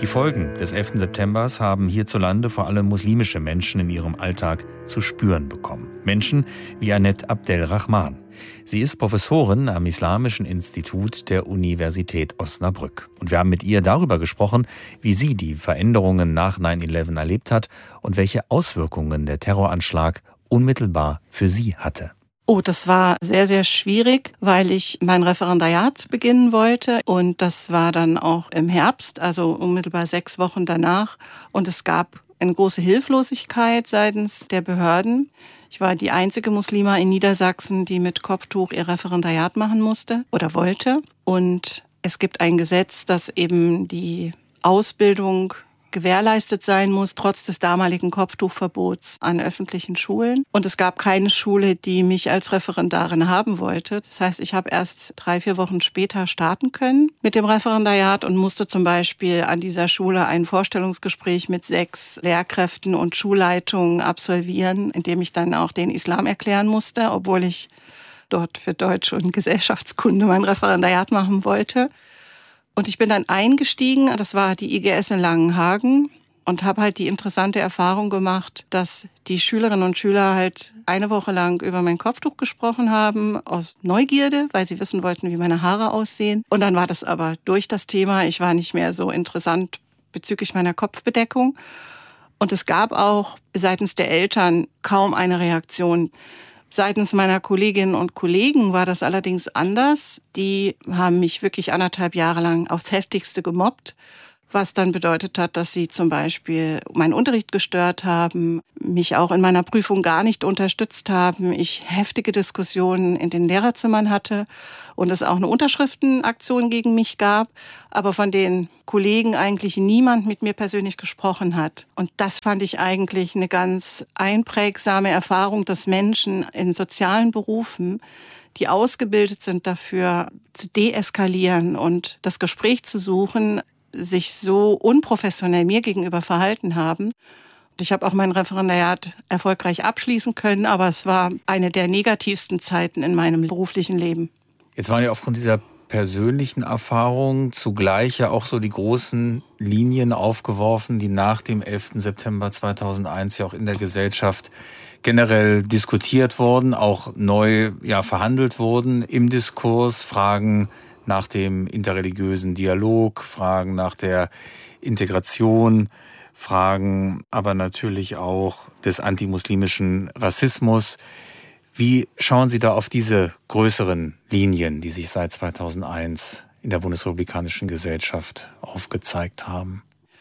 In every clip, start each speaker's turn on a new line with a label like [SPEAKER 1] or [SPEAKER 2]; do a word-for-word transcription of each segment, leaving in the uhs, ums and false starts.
[SPEAKER 1] Die Folgen des elften Septembers haben hierzulande vor allem muslimische Menschen in ihrem Alltag zu spüren bekommen. Menschen wie Annette Abdelrahman. Sie ist Professorin am Islamischen Institut der Universität Osnabrück. Und wir haben mit ihr darüber gesprochen, wie sie die Veränderungen nach neun elf erlebt hat und welche Auswirkungen der Terroranschlag unmittelbar für sie hatte.
[SPEAKER 2] Oh, das war sehr, sehr schwierig, weil ich mein Referendariat beginnen wollte. Und das war dann auch im Herbst, also unmittelbar sechs Wochen danach. Und es gab eine große Hilflosigkeit seitens der Behörden. Ich war die einzige Muslima in Niedersachsen, die mit Kopftuch ihr Referendariat machen musste oder wollte. Und es gibt ein Gesetz, das eben die Ausbildung gewährleistet sein muss, trotz des damaligen Kopftuchverbots an öffentlichen Schulen. Und es gab keine Schule, die mich als Referendarin haben wollte. Das heißt, ich habe erst drei, vier Wochen später starten können mit dem Referendariat und musste zum Beispiel an dieser Schule ein Vorstellungsgespräch mit sechs Lehrkräften und Schulleitungen absolvieren, in dem ich dann auch den Islam erklären musste, obwohl ich dort für Deutsch und Gesellschaftskunde mein Referendariat machen wollte. Und ich bin dann eingestiegen, das war die I G S in Langenhagen, und habe halt die interessante Erfahrung gemacht, dass die Schülerinnen und Schüler halt eine Woche lang über mein Kopftuch gesprochen haben, aus Neugierde, weil sie wissen wollten, wie meine Haare aussehen. Und dann war das aber durch das Thema, ich war nicht mehr so interessant bezüglich meiner Kopfbedeckung. Und es gab auch seitens der Eltern kaum eine Reaktion. Seitens meiner Kolleginnen und Kollegen war das allerdings anders. Die haben mich wirklich anderthalb Jahre lang aufs Heftigste gemobbt, was dann bedeutet hat, dass sie zum Beispiel meinen Unterricht gestört haben, mich auch in meiner Prüfung gar nicht unterstützt haben, ich heftige Diskussionen in den Lehrerzimmern hatte und es auch eine Unterschriftenaktion gegen mich gab, aber von den Kollegen eigentlich niemand mit mir persönlich gesprochen hat. Und das fand ich eigentlich eine ganz einprägsame Erfahrung, dass Menschen in sozialen Berufen, die ausgebildet sind dafür, zu deeskalieren und das Gespräch zu suchen, sich so unprofessionell mir gegenüber verhalten haben. Ich habe auch mein Referendariat erfolgreich abschließen können, aber es war eine der negativsten Zeiten in meinem beruflichen Leben.
[SPEAKER 1] Jetzt waren ja aufgrund dieser persönlichen Erfahrung zugleich ja auch so die großen Linien aufgeworfen, die nach dem elften September zweitausendeins ja auch in der Gesellschaft generell diskutiert wurden, auch neu ja verhandelt wurden im Diskurs, Fragen nach dem interreligiösen Dialog, Fragen nach der Integration, Fragen aber natürlich auch des antimuslimischen Rassismus. Wie schauen Sie da auf diese größeren Linien, die sich seit zweitausendeins in der bundesrepublikanischen Gesellschaft aufgezeigt haben?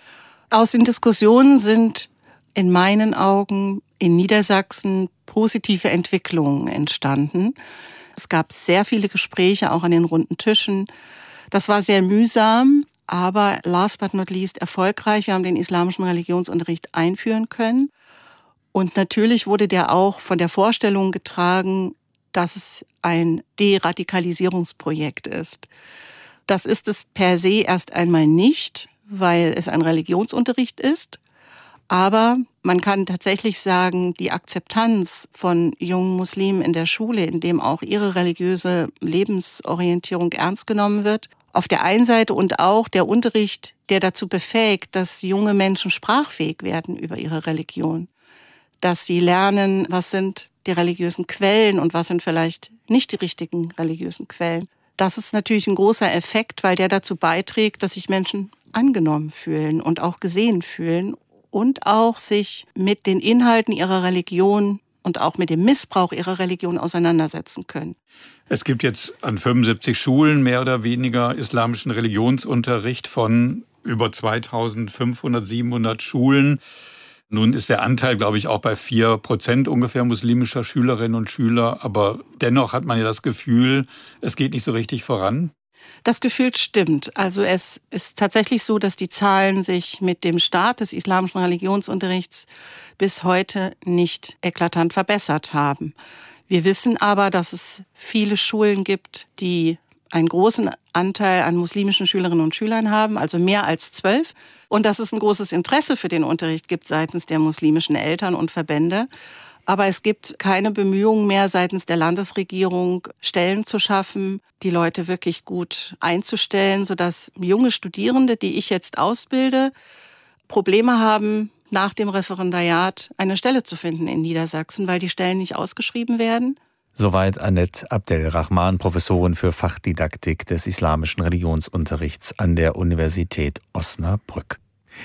[SPEAKER 2] Aus den Diskussionen sind in meinen Augen in Niedersachsen positive Entwicklungen entstanden. Es gab sehr viele Gespräche, auch an den runden Tischen. Das war sehr mühsam, aber last but not least erfolgreich. Wir haben den islamischen Religionsunterricht einführen können. Und natürlich wurde der auch von der Vorstellung getragen, dass es ein Deradikalisierungsprojekt ist. Das ist es per se erst einmal nicht, weil es ein Religionsunterricht ist. Aber man kann tatsächlich sagen, die Akzeptanz von jungen Muslimen in der Schule, in dem auch ihre religiöse Lebensorientierung ernst genommen wird, auf der einen Seite, und auch der Unterricht, der dazu befähigt, dass junge Menschen sprachfähig werden über ihre Religion. Dass sie lernen, was sind die religiösen Quellen und was sind vielleicht nicht die richtigen religiösen Quellen. Das ist natürlich ein großer Effekt, weil der dazu beiträgt, dass sich Menschen angenommen fühlen und auch gesehen fühlen und auch sich mit den Inhalten ihrer Religion und auch mit dem Missbrauch ihrer Religion auseinandersetzen können.
[SPEAKER 3] Es gibt jetzt an fünfundsiebzig Schulen mehr oder weniger islamischen Religionsunterricht von über zweitausendfünfhundert, siebenhundert Schulen. Nun ist der Anteil, glaube ich, auch bei vier Prozent ungefähr muslimischer Schülerinnen und Schüler. Aber dennoch hat man ja das Gefühl, es geht nicht so richtig voran.
[SPEAKER 2] Das Gefühl stimmt. Also es ist tatsächlich so, dass die Zahlen sich mit dem Start des islamischen Religionsunterrichts bis heute nicht eklatant verbessert haben. Wir wissen aber, dass es viele Schulen gibt, die einen großen Anteil an muslimischen Schülerinnen und Schülern haben, also mehr als zwölf. Und dass es ein großes Interesse für den Unterricht gibt seitens der muslimischen Eltern und Verbände. Aber es gibt keine Bemühungen mehr seitens der Landesregierung, Stellen zu schaffen, die Leute wirklich gut einzustellen, sodass junge Studierende, die ich jetzt ausbilde, Probleme haben, nach dem Referendariat eine Stelle zu finden in Niedersachsen, weil die Stellen nicht ausgeschrieben werden.
[SPEAKER 1] Soweit Annette Abdelrahman, Professorin für Fachdidaktik des islamischen Religionsunterrichts an der Universität Osnabrück.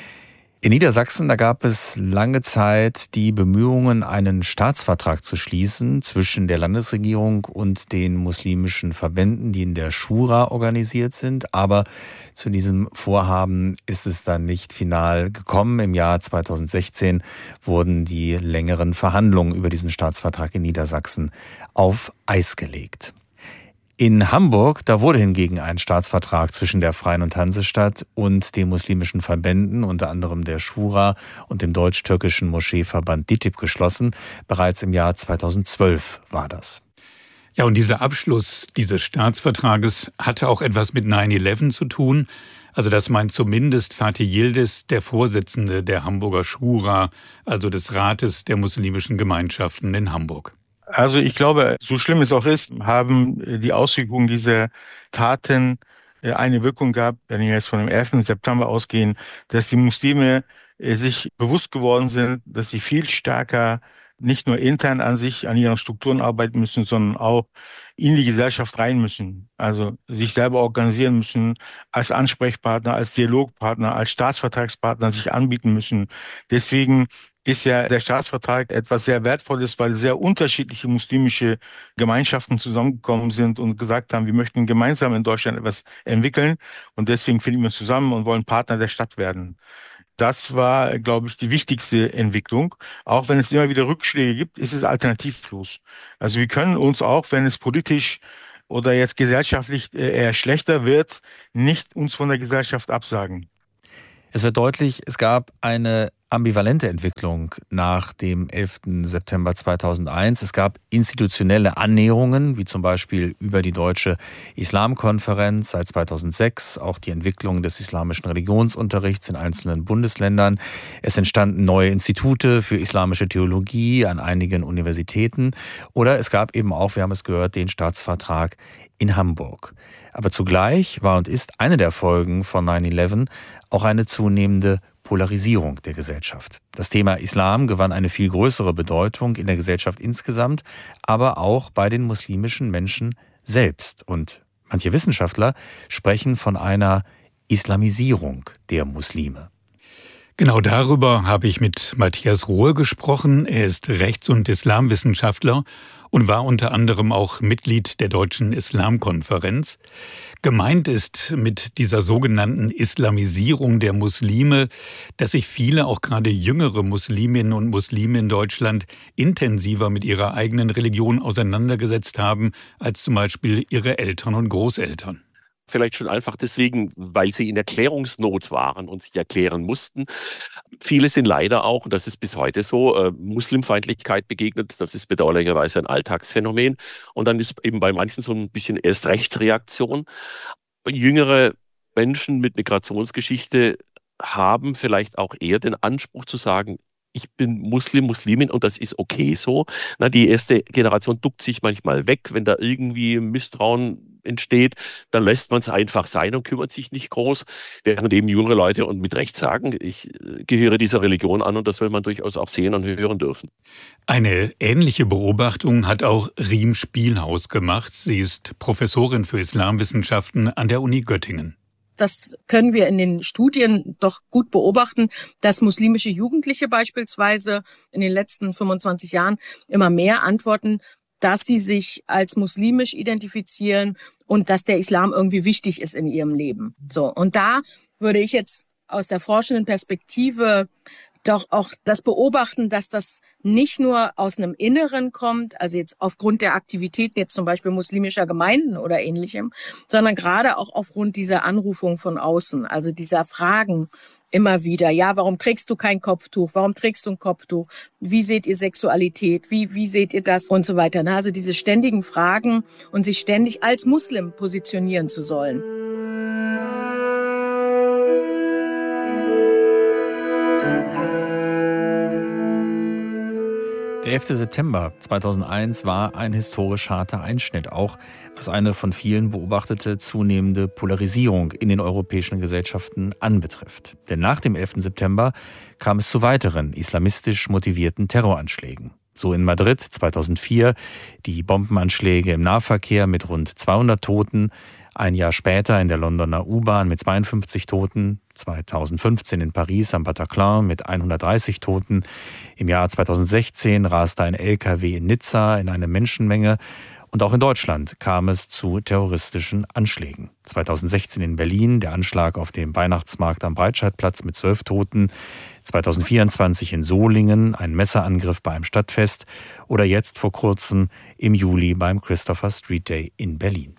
[SPEAKER 1] In Niedersachsen, da gab es lange Zeit die Bemühungen, einen Staatsvertrag zu schließen zwischen der Landesregierung und den muslimischen Verbänden, die in der Schura organisiert sind. Aber zu diesem Vorhaben ist es dann nicht final gekommen. Im Jahr zweitausendsechzehn wurden die längeren Verhandlungen über diesen Staatsvertrag in Niedersachsen auf Eis gelegt. In Hamburg, da wurde hingegen ein Staatsvertrag zwischen der Freien und Hansestadt und den muslimischen Verbänden, unter anderem der Schura und dem deutsch-türkischen Moscheeverband D I T I B, geschlossen. Bereits im Jahr zweitausendzwölf war das.
[SPEAKER 3] Ja, und dieser Abschluss dieses Staatsvertrages hatte auch etwas mit neun elf zu tun. Also das meint zumindest Fatih Yildiz, der Vorsitzende der Hamburger Schura, also des Rates der muslimischen Gemeinschaften in Hamburg.
[SPEAKER 4] Also ich glaube, so schlimm es auch ist, haben die Auswirkungen dieser Taten eine Wirkung gehabt, wenn wir jetzt von dem ersten September ausgehen, dass die Muslime sich bewusst geworden sind, dass sie viel stärker nicht nur intern an sich, an ihren Strukturen arbeiten müssen, sondern auch in die Gesellschaft rein müssen. Also sich selber organisieren müssen, als Ansprechpartner, als Dialogpartner, als Staatsvertragspartner sich anbieten müssen. Deswegen ist ja der Staatsvertrag etwas sehr Wertvolles, weil sehr unterschiedliche muslimische Gemeinschaften zusammengekommen sind und gesagt haben, wir möchten gemeinsam in Deutschland etwas entwickeln und deswegen finden wir uns zusammen und wollen Partner der Stadt werden. Das war, glaube ich, die wichtigste Entwicklung. Auch wenn es immer wieder Rückschläge gibt, ist es alternativlos. Also wir können uns auch, wenn es politisch oder jetzt gesellschaftlich eher schlechter wird, nicht uns von der Gesellschaft absagen.
[SPEAKER 1] Es wird deutlich, es gab eine ambivalente Entwicklung nach dem elften September zweitausendeins. Es gab institutionelle Annäherungen, wie zum Beispiel über die Deutsche Islamkonferenz seit zweitausendsechs, auch die Entwicklung des islamischen Religionsunterrichts in einzelnen Bundesländern. Es entstanden neue Institute für islamische Theologie an einigen Universitäten. Oder es gab eben auch, wir haben es gehört, den Staatsvertrag in Hamburg. Aber zugleich war und ist eine der Folgen von neun elf auch eine zunehmende Polarisierung der Gesellschaft. Das Thema Islam gewann eine viel größere Bedeutung in der Gesellschaft insgesamt, aber auch bei den muslimischen Menschen selbst. Und manche Wissenschaftler sprechen von einer Islamisierung der Muslime.
[SPEAKER 3] Genau darüber habe ich mit Matthias Rohe gesprochen. Er ist Rechts- und Islamwissenschaftler und war unter anderem auch Mitglied der Deutschen Islamkonferenz. Gemeint ist mit dieser sogenannten Islamisierung der Muslime, dass sich viele, auch gerade jüngere Musliminnen und Muslime in Deutschland, intensiver mit ihrer eigenen Religion auseinandergesetzt haben, als zum Beispiel ihre Eltern und Großeltern.
[SPEAKER 5] Vielleicht schon einfach deswegen, weil sie in Erklärungsnot waren und sich erklären mussten. Viele sind leider auch, und das ist bis heute so, äh, Muslimfeindlichkeit begegnet. Das ist bedauerlicherweise ein Alltagsphänomen. Und dann ist eben bei manchen so ein bisschen Erst-Recht-Reaktion. Jüngere Menschen mit Migrationsgeschichte haben vielleicht auch eher den Anspruch zu sagen, ich bin Muslim, Muslimin und das ist okay so. Na, die erste Generation duckt sich manchmal weg, wenn da irgendwie Misstrauen entsteht, dann lässt man es einfach sein und kümmert sich nicht groß, während eben jüngere Leute und mit Recht sagen, ich gehöre dieser Religion an und das soll man durchaus auch sehen und hören dürfen.
[SPEAKER 3] Eine ähnliche Beobachtung hat auch Riem Spielhaus gemacht. Sie ist Professorin für Islamwissenschaften an der Uni Göttingen.
[SPEAKER 6] Das können wir in den Studien doch gut beobachten, dass muslimische Jugendliche beispielsweise in den letzten fünfundzwanzig Jahren immer mehr antworten, dass sie sich als muslimisch identifizieren und dass der Islam irgendwie wichtig ist in ihrem Leben. So, und da würde ich jetzt aus der forschenden Perspektive doch auch das beobachten, dass das nicht nur aus einem Inneren kommt, also jetzt aufgrund der Aktivitäten jetzt zum Beispiel muslimischer Gemeinden oder ähnlichem, sondern gerade auch aufgrund dieser Anrufung von außen, also dieser Fragen immer wieder, ja, warum trägst du kein Kopftuch, warum trägst du ein Kopftuch, wie seht ihr Sexualität, wie, wie seht ihr das und so weiter. Also diese ständigen Fragen und sich ständig als Muslim positionieren zu sollen.
[SPEAKER 1] Der Der elfte September zweitausendeins war ein historisch harter Einschnitt, auch was eine von vielen beobachtete zunehmende Polarisierung in den europäischen Gesellschaften anbetrifft. Denn nach dem elften September kam es zu weiteren islamistisch motivierten Terroranschlägen. So in Madrid zweitausendvier die Bombenanschläge im Nahverkehr mit rund zweihundert Toten, ein Jahr später in der Londoner U-Bahn mit zweiundfünfzig Toten, zweitausendfünfzehn in Paris am Bataclan mit hundertdreißig Toten, im Jahr zweitausendsechzehn raste ein L K W in Nizza in eine Menschenmenge und auch in Deutschland kam es zu terroristischen Anschlägen. zweitausendsechzehn in Berlin der Anschlag auf dem Weihnachtsmarkt am Breitscheidplatz mit zwölf Toten, zweitausendvierundzwanzig in Solingen ein Messerangriff bei einem Stadtfest oder jetzt vor kurzem im Juli beim Christopher Street Day in Berlin.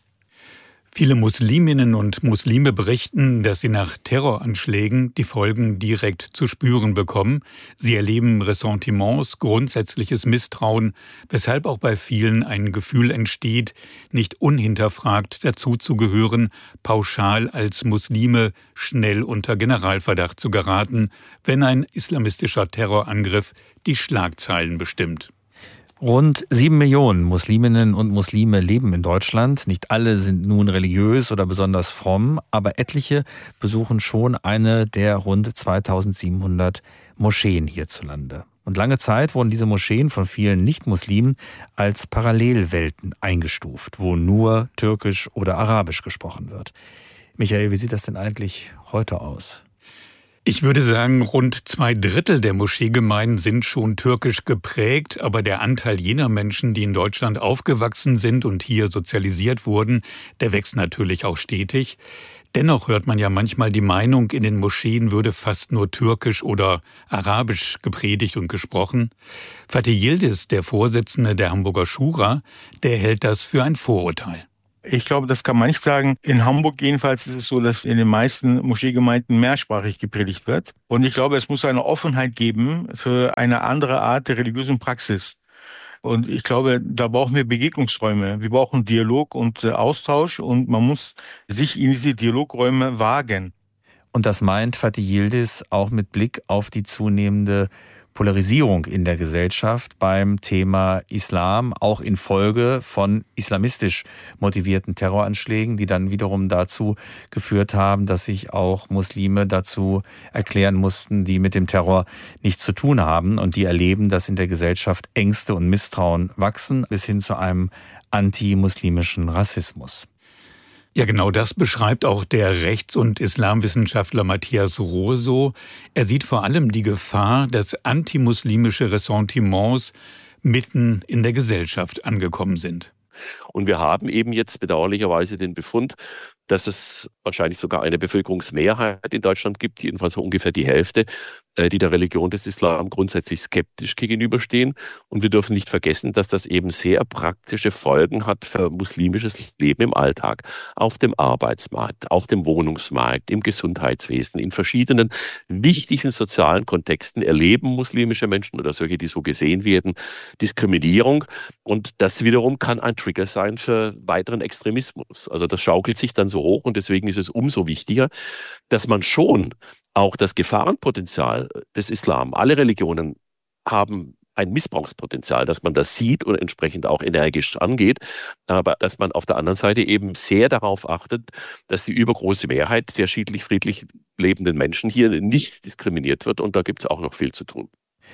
[SPEAKER 3] Viele Musliminnen und Muslime berichten, dass sie nach Terroranschlägen die Folgen direkt zu spüren bekommen. Sie erleben Ressentiments, grundsätzliches Misstrauen, weshalb auch bei vielen ein Gefühl entsteht, nicht unhinterfragt dazuzugehören, pauschal als Muslime schnell unter Generalverdacht zu geraten, wenn ein islamistischer Terrorangriff die Schlagzeilen bestimmt.
[SPEAKER 1] Rund sieben Millionen Musliminnen und Muslime leben in Deutschland. Nicht alle sind nun religiös oder besonders fromm, aber etliche besuchen schon eine der rund zweitausendsiebenhundert Moscheen hierzulande. Und lange Zeit wurden diese Moscheen von vielen Nicht-Muslimen als Parallelwelten eingestuft, wo nur Türkisch oder Arabisch gesprochen wird. Michael, wie sieht das denn eigentlich heute aus?
[SPEAKER 3] Ich würde sagen, rund zwei Drittel der Moscheegemeinden sind schon türkisch geprägt, aber der Anteil jener Menschen, die in Deutschland aufgewachsen sind und hier sozialisiert wurden, der wächst natürlich auch stetig. Dennoch hört man ja manchmal die Meinung, in den Moscheen würde fast nur türkisch oder arabisch gepredigt und gesprochen. Fatih Yildiz, der Vorsitzende der Hamburger Schura, der hält das für ein Vorurteil.
[SPEAKER 4] Ich glaube, das kann man nicht sagen. In Hamburg jedenfalls ist es so, dass in den meisten Moscheegemeinden mehrsprachig gepredigt wird. Und ich glaube, es muss eine Offenheit geben für eine andere Art der religiösen Praxis. Und ich glaube, da brauchen wir Begegnungsräume. Wir brauchen Dialog und Austausch und man muss sich in diese Dialogräume wagen.
[SPEAKER 1] Und das meint Fatih Yildiz auch mit Blick auf die zunehmende Polarisierung in der Gesellschaft beim Thema Islam, auch infolge von islamistisch motivierten Terroranschlägen, die dann wiederum dazu geführt haben, dass sich auch Muslime dazu erklären mussten, die mit dem Terror nichts zu tun haben und die erleben, dass in der Gesellschaft Ängste und Misstrauen wachsen, bis hin zu einem antimuslimischen Rassismus.
[SPEAKER 3] Ja, genau das beschreibt auch der Rechts- und Islamwissenschaftler Matthias Rohe so. Er sieht vor allem die Gefahr, dass antimuslimische Ressentiments mitten in der Gesellschaft angekommen sind.
[SPEAKER 5] Und wir haben eben jetzt bedauerlicherweise den Befund, dass es wahrscheinlich sogar eine Bevölkerungsmehrheit in Deutschland gibt, jedenfalls so ungefähr die Hälfte, die der Religion des Islam grundsätzlich skeptisch gegenüberstehen. Und wir dürfen nicht vergessen, dass das eben sehr praktische Folgen hat für muslimisches Leben im Alltag, auf dem Arbeitsmarkt, auf dem Wohnungsmarkt, im Gesundheitswesen, in verschiedenen wichtigen sozialen Kontexten erleben muslimische Menschen oder solche, die so gesehen werden, Diskriminierung. Und das wiederum kann ein Trigger sein für weiteren Extremismus. Also das schaukelt sich dann so hoch und deswegen ist es umso wichtiger, dass man schon auch das Gefahrenpotenzial des Islam, alle Religionen haben ein Missbrauchspotenzial, dass man das sieht und entsprechend auch energisch angeht, aber dass man auf der anderen Seite eben sehr darauf achtet, dass die übergroße Mehrheit der schiedlich friedlich lebenden Menschen hier nicht diskriminiert wird und da gibt es auch noch viel zu tun.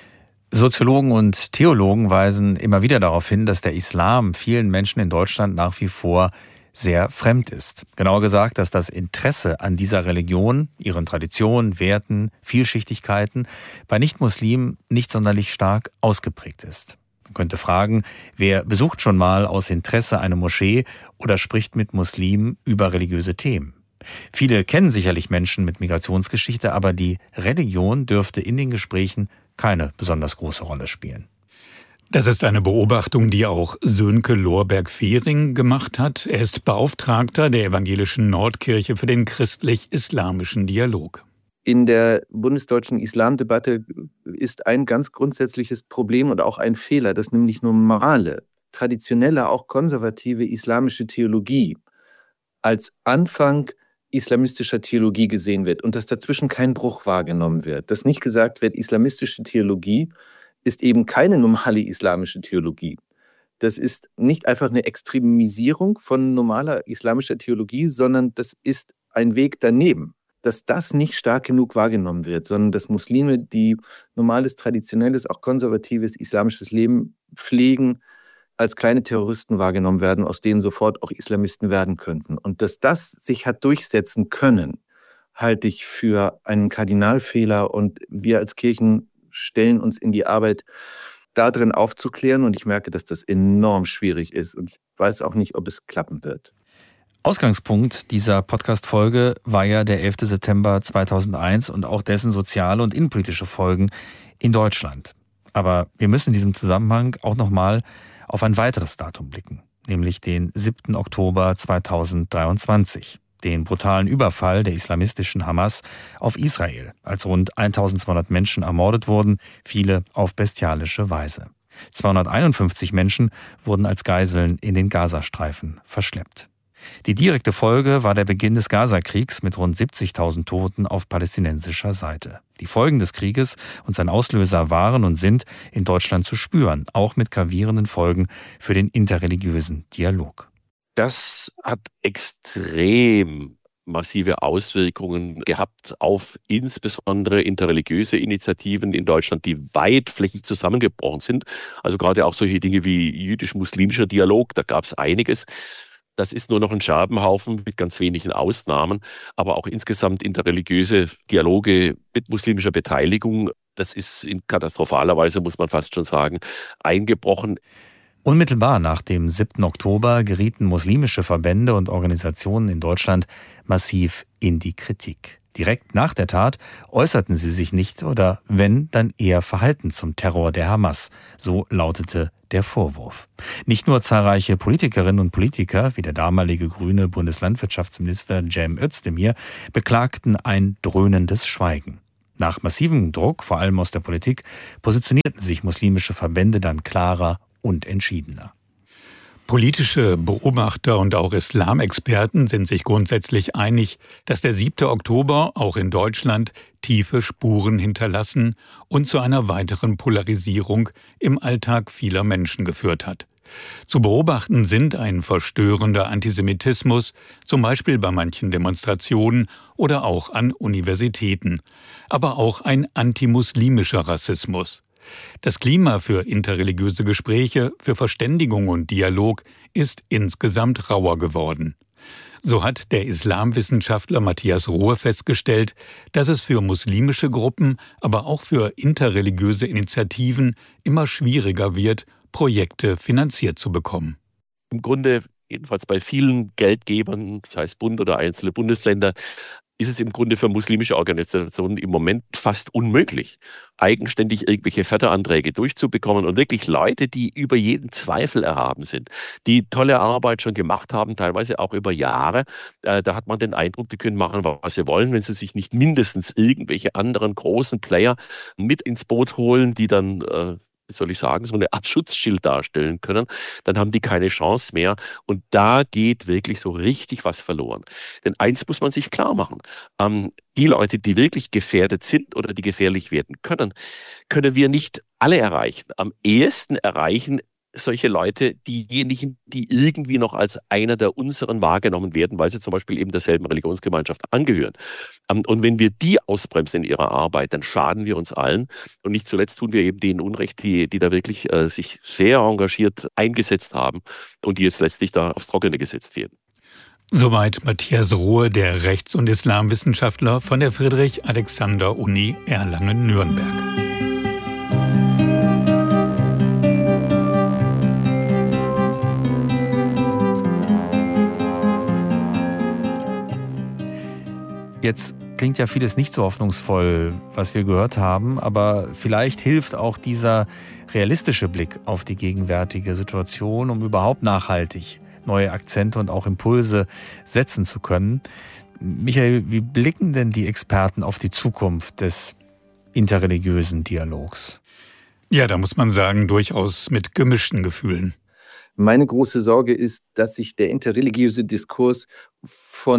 [SPEAKER 1] Soziologen und Theologen weisen immer wieder darauf hin, dass der Islam vielen Menschen in Deutschland nach wie vor sehr fremd ist. Genauer gesagt, dass das Interesse an dieser Religion, ihren Traditionen, Werten, Vielschichtigkeiten bei Nichtmuslimen nicht sonderlich stark ausgeprägt ist. Man könnte fragen, wer besucht schon mal aus Interesse eine Moschee oder spricht mit Muslimen über religiöse Themen? Viele kennen sicherlich Menschen mit Migrationsgeschichte, aber die Religion dürfte in den Gesprächen keine besonders große Rolle spielen.
[SPEAKER 3] Das ist eine Beobachtung, die auch Sönke Lorberg-Fehring gemacht hat. Er ist Beauftragter der Evangelischen Nordkirche für den christlich-islamischen Dialog.
[SPEAKER 7] In der bundesdeutschen Islamdebatte ist ein ganz grundsätzliches Problem und auch ein Fehler, dass nämlich nur morale, traditionelle, auch konservative islamische Theologie als Anfang islamistischer Theologie gesehen wird und dass dazwischen kein Bruch wahrgenommen wird. Dass nicht gesagt wird, islamistische Theologie ist eben keine normale islamische Theologie. Das ist nicht einfach eine Extremisierung von normaler islamischer Theologie, sondern das ist ein Weg daneben. Dass das nicht stark genug wahrgenommen wird, sondern dass Muslime, die normales, traditionelles, auch konservatives islamisches Leben pflegen, als kleine Terroristen wahrgenommen werden, aus denen sofort auch Islamisten werden könnten. Und dass das sich hat durchsetzen können, halte ich für einen Kardinalfehler. Und wir als Kirchen stellen uns in die Arbeit, darin aufzuklären. Und ich merke, dass das enorm schwierig ist. Und ich weiß auch nicht, ob es klappen wird.
[SPEAKER 1] Ausgangspunkt dieser Podcast-Folge war ja der elfte September zweitausendeins und auch dessen soziale und innenpolitische Folgen in Deutschland. Aber wir müssen in diesem Zusammenhang auch nochmal auf ein weiteres Datum blicken, nämlich den siebten Oktober zweitausenddreiundzwanzig, den brutalen Überfall der islamistischen Hamas auf Israel, als rund eintausendzweihundert Menschen ermordet wurden, viele auf bestialische Weise. zweihunderteinundfünfzig Menschen wurden als Geiseln in den Gazastreifen verschleppt. Die direkte Folge war der Beginn des Gazakriegs mit rund siebzigtausend Toten auf palästinensischer Seite. Die Folgen des Krieges und sein Auslöser waren und sind in Deutschland zu spüren, auch mit gravierenden Folgen für den interreligiösen Dialog.
[SPEAKER 5] Das hat extrem massive Auswirkungen gehabt auf insbesondere interreligiöse Initiativen in Deutschland, die weitflächig zusammengebrochen sind. Also gerade auch solche Dinge wie jüdisch-muslimischer Dialog, da gab es einiges. Das ist nur noch ein Scherbenhaufen mit ganz wenigen Ausnahmen, aber auch insgesamt interreligiöse Dialoge mit muslimischer Beteiligung, das ist in katastrophaler Weise, muss man fast schon sagen, eingebrochen.
[SPEAKER 1] Unmittelbar nach dem siebten Oktober gerieten muslimische Verbände und Organisationen in Deutschland massiv in die Kritik. Direkt nach der Tat äußerten sie sich nicht oder wenn, dann eher verhalten zum Terror der Hamas. So lautete der Vorwurf. Nicht nur zahlreiche Politikerinnen und Politiker, wie der damalige grüne Bundeslandwirtschaftsminister Cem Özdemir, beklagten ein dröhnendes Schweigen. Nach massivem Druck, vor allem aus der Politik, positionierten sich muslimische Verbände dann klarer und entschiedener.
[SPEAKER 3] Politische Beobachter und auch Islamexperten sind sich grundsätzlich einig, dass der siebte Oktober auch in Deutschland tiefe Spuren hinterlassen und zu einer weiteren Polarisierung im Alltag vieler Menschen geführt hat. Zu beobachten sind ein verstörender Antisemitismus, zum Beispiel bei manchen Demonstrationen oder auch an Universitäten, aber auch ein antimuslimischer Rassismus. Das Klima für interreligiöse Gespräche, für Verständigung und Dialog ist insgesamt rauer geworden. So hat der Islamwissenschaftler Matthias Rohe festgestellt, dass es für muslimische Gruppen, aber auch für interreligiöse Initiativen immer schwieriger wird, Projekte finanziert zu bekommen.
[SPEAKER 5] Im Grunde, jedenfalls bei vielen Geldgebern, das heißt Bund oder einzelne Bundesländer, ist es im Grunde für muslimische Organisationen im Moment fast unmöglich, eigenständig irgendwelche Förderanträge durchzubekommen und wirklich Leute, die über jeden Zweifel erhaben sind, die tolle Arbeit schon gemacht haben, teilweise auch über Jahre. Äh, da hat man den Eindruck, die können machen, was sie wollen, wenn sie sich nicht mindestens irgendwelche anderen großen Player mit ins Boot holen, die dann äh, wie soll ich sagen, so eine Art Schutzschild darstellen können, dann haben die keine Chance mehr. Und da geht wirklich so richtig was verloren. Denn eins muss man sich klar machen. Ähm, die Leute, die wirklich gefährdet sind oder die gefährlich werden können, können wir nicht alle erreichen. Am ehesten erreichen solche Leute diejenigen, die irgendwie noch als einer der unseren wahrgenommen werden, weil sie zum Beispiel eben derselben Religionsgemeinschaft angehören. Und wenn wir die ausbremsen in ihrer Arbeit, dann schaden wir uns allen. Und nicht zuletzt tun wir eben denen Unrecht, die, die da wirklich äh, sich sehr engagiert eingesetzt haben und die jetzt letztlich da aufs Trockene gesetzt werden.
[SPEAKER 3] Soweit Matthias Rohe, der Rechts- und Islamwissenschaftler von der Friedrich-Alexander-Uni Erlangen-Nürnberg.
[SPEAKER 1] Jetzt klingt ja vieles nicht so hoffnungsvoll, was wir gehört haben, aber vielleicht hilft auch dieser realistische Blick auf die gegenwärtige Situation, um überhaupt nachhaltig neue Akzente und auch Impulse setzen zu können. Michael, wie blicken denn die Experten auf die Zukunft des interreligiösen Dialogs?
[SPEAKER 3] Ja, da muss man sagen, durchaus mit gemischten Gefühlen.
[SPEAKER 7] Meine große Sorge ist, dass sich der interreligiöse Diskurs von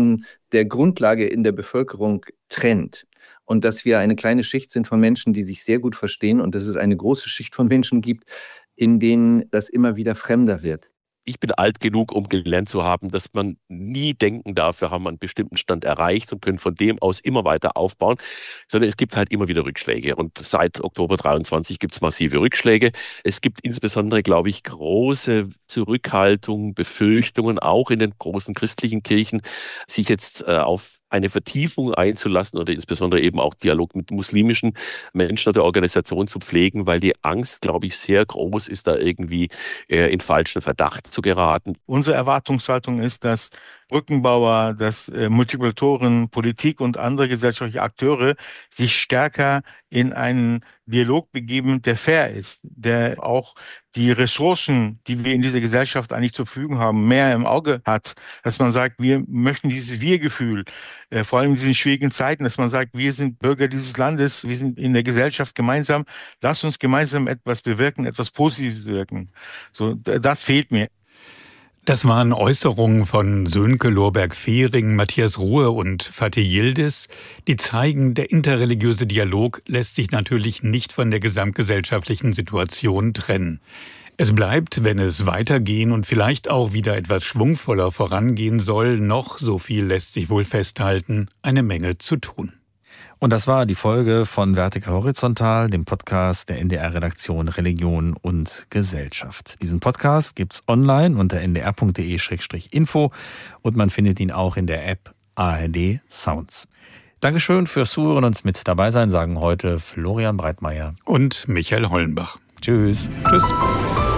[SPEAKER 7] der Grundlage in der Bevölkerung trennt. Und dass wir eine kleine Schicht sind von Menschen, die sich sehr gut verstehen und dass es eine große Schicht von Menschen gibt, in denen das immer wieder fremder wird.
[SPEAKER 5] Ich bin alt genug, um gelernt zu haben, dass man nie denken darf, wir haben einen bestimmten Stand erreicht und können von dem aus immer weiter aufbauen, sondern es gibt halt immer wieder Rückschläge. Und seit Oktober dreiundzwanzig gibt es massive Rückschläge. Es gibt insbesondere, glaube ich, große Zurückhaltung, Befürchtungen, auch in den großen christlichen Kirchen, sich jetzt äh, auf eine Vertiefung einzulassen oder insbesondere eben auch Dialog mit muslimischen Menschen oder Organisationen zu pflegen, weil die Angst, glaube ich, sehr groß ist, da irgendwie äh, in falschen Verdacht zu geraten.
[SPEAKER 4] Unsere Erwartungshaltung ist, dass Brückenbauer, dass äh, Multiplikatoren, Politik und andere gesellschaftliche Akteure sich stärker in einen Dialog begeben, der fair ist, der auch die Ressourcen, die wir in dieser Gesellschaft eigentlich zur Verfügung haben, mehr im Auge hat. Dass man sagt, wir möchten dieses Wir-Gefühl, äh, vor allem in diesen schwierigen Zeiten, dass man sagt, wir sind Bürger dieses Landes, wir sind in der Gesellschaft gemeinsam, lass uns gemeinsam etwas bewirken, etwas Positives bewirken. So, das fehlt mir.
[SPEAKER 3] Das waren Äußerungen von Sönke Lorberg-Fehring, Matthias Ruhe und Fatih Yildiz, die zeigen, der interreligiöse Dialog lässt sich natürlich nicht von der gesamtgesellschaftlichen Situation trennen. Es bleibt, wenn es weitergehen und vielleicht auch wieder etwas schwungvoller vorangehen soll, noch, so viel lässt sich wohl festhalten, eine Menge zu tun.
[SPEAKER 1] Und das war die Folge von Vertikal Horizontal, dem Podcast der N D R-Redaktion Religion und Gesellschaft. Diesen Podcast gibt's online unter n d r punkt d e slash info und man findet ihn auch in der App A R D Sounds. Dankeschön fürs Zuhören und mit dabei sein, sagen heute Florian Breitmeier
[SPEAKER 3] und Michael Hollenbach.
[SPEAKER 1] Tschüss.
[SPEAKER 3] Tschüss.